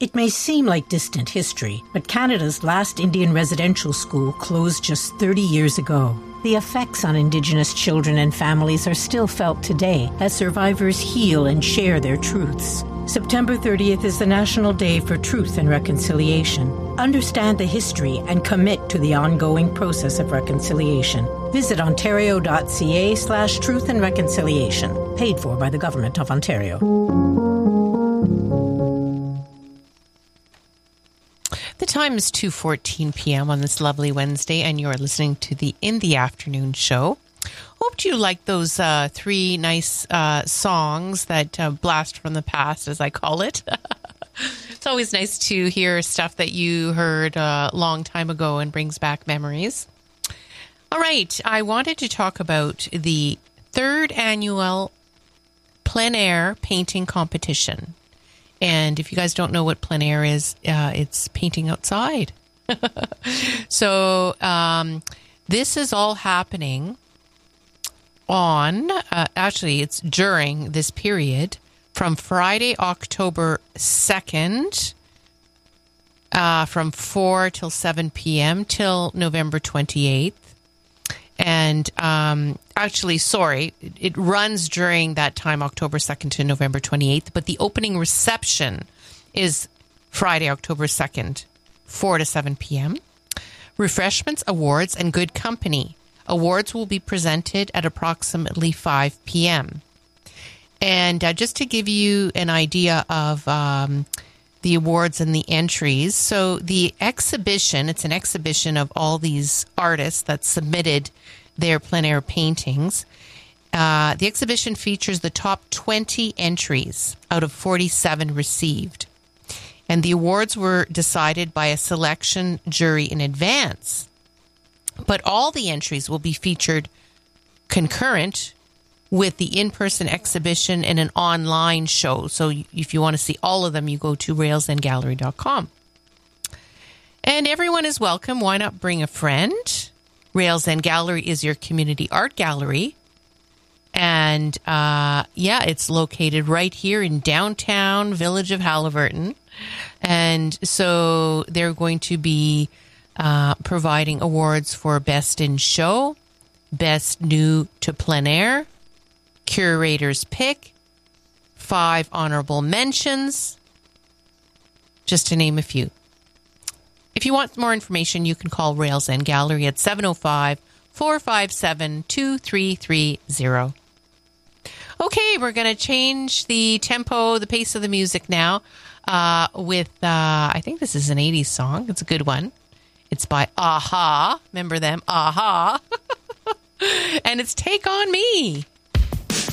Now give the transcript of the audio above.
It may seem like distant history, but Canada's last Indian residential school closed just 30 years ago. The effects on Indigenous children and families are still felt today as survivors heal and share their truths. September 30th is the National Day for Truth and Reconciliation. Understand the history and commit to the ongoing process of reconciliation. Visit ontario.ca/truth and reconciliation. Paid for by the Government of Ontario. The time is 2:14 p.m. on this lovely Wednesday, and you're listening to the In the Afternoon show. Hoped you liked those three nice songs that blast from the past, as I call it. It's always nice to hear stuff that you heard a long time ago and brings back memories. All right, I wanted to talk about the third annual plein air painting competition. And if you guys don't know what plein air is, it's painting outside. So this is all happening on, actually it's during this period from Friday, October 2nd, from 4 till 7 p.m. till November 28th. And actually, sorry, it runs during that time, October 2nd to November 28th, but the opening reception is Friday, October 2nd, 4 to 7 p.m. Refreshments, awards, and good company. Awards will be presented at approximately 5 p.m. And just to give you an idea of the awards and the entries, so the exhibition, it's an exhibition of all these artists that submitted their plein air paintings. The exhibition features the top 20 entries out of 47 received. And the awards were decided by a selection jury in advance. But all the entries will be featured concurrent with the in-person exhibition and an online show. So if you want to see all of them, you go to railsandgallery.com. And everyone is welcome. Why not bring a friend? Rails and Gallery is your community art gallery. And it's located right here in downtown village of Haliburton. And so they're going to be providing awards for Best in Show, Best New to Plein Air, Curator's Pick, 5 honorable mentions, just to name a few. If you want more information, you can call Rails and Gallery at 705-457-2330. Okay, we're going to change the tempo, the pace of the music now with, I think this is an 80s song. It's a good one. It's by a-ha. Remember them? a-ha. And it's Take On Me.